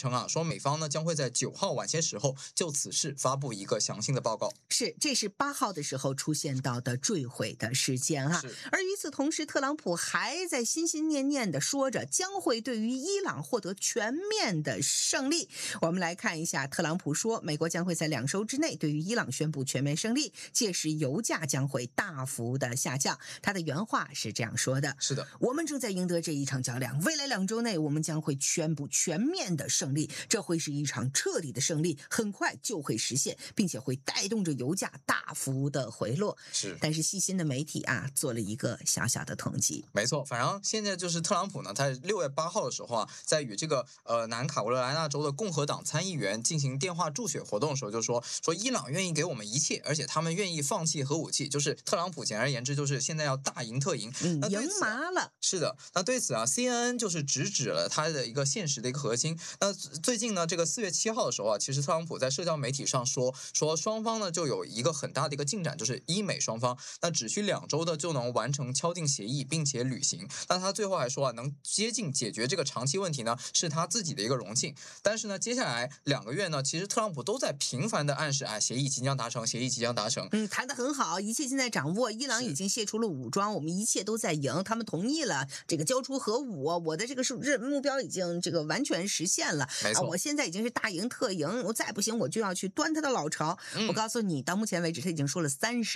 称啊，说美方呢将会在9号晚些时候就此事发布一个详细的报告。 这是8号的时候出现到的坠毁的事件啊。而与此同时，特朗普还在心心念念地说着将会对于伊朗获得全面的胜利。我们来看一下，特朗普说美国将会在2周之内对于伊朗宣布全面胜利，届时油价将会大幅的下降。他的原话是这样说的： 是的， 我们正在赢得这一场较量，未来2周内我们将会宣布全面的胜利，这会是一场彻底的胜利，很快就会实现，并且会带动着油价大幅的回落。但是细心的媒体啊，做了一个小小的统计。 没错，反正现在就是特朗普呢，在6月8号的时候啊，在与这个南卡罗来纳州的共和党参议员进行电话助选活动的时候，就说伊朗愿意给我们一切，而且他们愿意放弃核武器。就是特朗普简而言之就是现在要大赢特赢， 赢麻了。 是的，那对此啊 ，CNN 就是直指了他的一个现实的一个核心。那最近呢，这个4月7号的时候啊，其实特朗普在社交媒体上说双方呢就有一个很大的一个进展，就是伊美双方那只需2周的就能完成敲定协议，并且履行。那他最后还说啊，能接近解决这个长期问题呢，是他自己的一个荣幸。但是呢，接下来2个月呢，其实特朗普都在频繁的暗示，协议即将达成，协议即将达成。 谈得很好，一切尽在掌握。伊朗已经卸除了武装，我们一切都在赢。他们同意了这个交出核武，我的这个目标已经这个完全实现了。 没错， 我现在已经是大赢特赢，我再不行我就要去端他的老巢。我告诉你，到目前为止他已经说了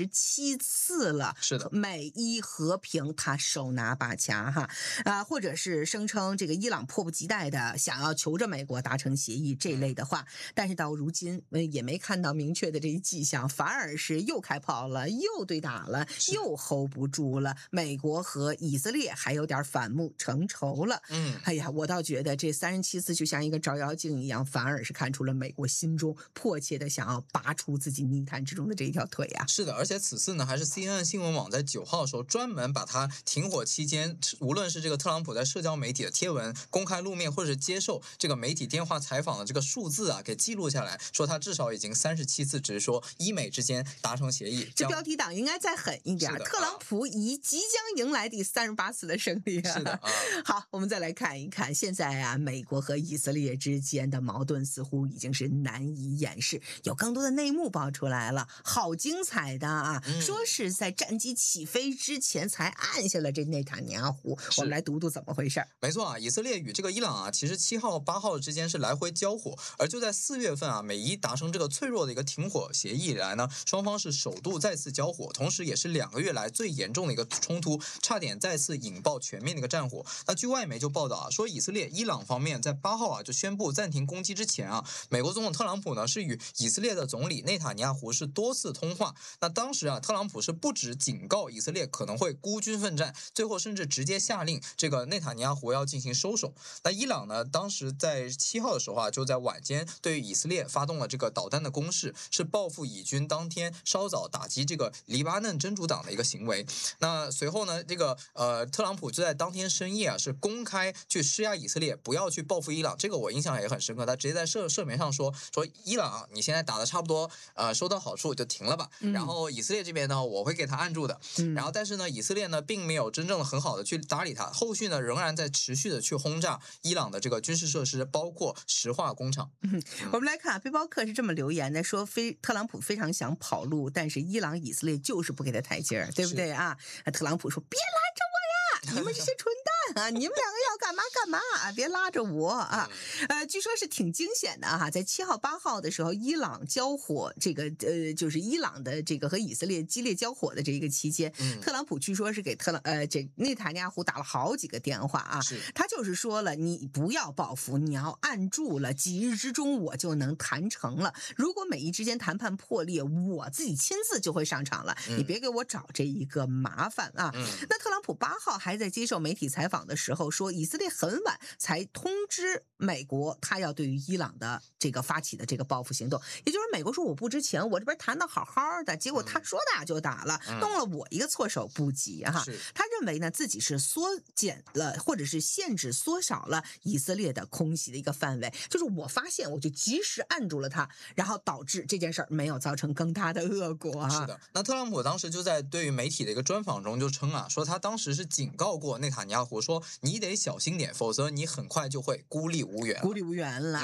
37次了。 是的， 美伊和平他手拿把掐哈或者是声称这个伊朗迫不及待的想要求着美国达成协议这类的话，但是到如今也没看到明确的这一迹象，反而是又开炮了，又对打了，又 hold 不住了。美国和以色列还有点反目成仇了。哎呀，我倒觉得这37次就像一个照妖镜一样，反而是看出了美国心中迫切的想要拔出自己泥潭之中的这一条腿啊。 是的，而且此次呢，还是 CNN 新闻网在9号的时候专门把它停火期间，无论是这个特朗普在社交媒体的贴文公开露面，或者是接受这个媒体电话采访的这个数字啊，给记录下来，说他至少已经37次直说伊美之间达成协议。 这标题党应该再狠一点，特朗普即将迎来第38次的胜利。 是的好，我们再来看一看，现在啊，美国和以色列之间的矛盾似乎已经是难以掩饰，有更多的内幕爆出来了，好精彩的啊！说是在战机起飞之前才按下了这内塔尼亚胡，我们来读读怎么回事。 没错啊，以色列与这个伊朗啊，其实7号、8号之间是来回交火，而就在4月份啊，美伊达成这个脆弱的一个停火协议以来呢，双方是首度再次交火，同时也是2个月来最严重的一个冲突，差点再次引爆全面的一个战火。那据外媒就报道啊，说以色列、伊朗方面在8号啊就宣布暂停攻击之前啊，美国总统特朗普呢是与以色列的总理内塔尼亚胡是多次通话。那当时啊，特朗普是不止警告以色列可能会孤军奋战，最后甚至直接下令这个内塔尼亚胡要进行收手。那伊朗呢，当时在7号的时候啊，就在晚间对于以色列发动了这个导弹的攻势，是报复以军当天稍早打击这个黎巴嫩真主党的一个行为。那随后呢，这个特朗普就在当天深夜啊，是公开去施压以色列不要去报复伊朗。这个我印象也很深刻，他直接在社媒上说伊朗啊，你现在打的差不多，收到好处就停了吧。然后以色列这边呢，我会给他按住的。然后但是呢，以色列呢并没有真正的很好的去搭理他，后续呢仍然在持续的去轰炸伊朗的这个军事设施，包括石化工厂。 我们来看背包客是这么留言的，说特朗普非常想跑路，但是伊朗以色列就是不给他台阶，对不对啊？特朗普说别拦着我呀，你们这些蠢蛋啊，你们2个要干嘛干嘛啊，别拉着我啊。据说是挺惊险的哈，在7号、8号的时候，伊朗交火，这个就是伊朗的这个和以色列激烈交火的这一个期间，特朗普据说是给这内塔尼亚胡打了好几个电话啊，他就是说了，你不要报复，你要按住了，几日之中我就能谈成了。如果美伊之间谈判破裂，我自己亲自就会上场了，你别给我找这一个麻烦啊。那特朗普8号还在接受媒体采访的时候说，以色列很晚才通知美国，他要对于伊朗的这个发起的这个报复行动，也就是美国说我不知情，我这边谈的好好的，结果他说打就打了，弄了我一个措手不及哈。他认为呢自己是缩减了或者是限制缩少了以色列的空袭的一个范围，就是我发现我就及时按住了他，然后导致这件事儿没有造成更大的恶果啊。 是的，那特朗普当时就在对于媒体的一个专访中就称啊，说他当时是警告过内塔尼亚胡说，你得小心点，否则你很快就会孤立无援了。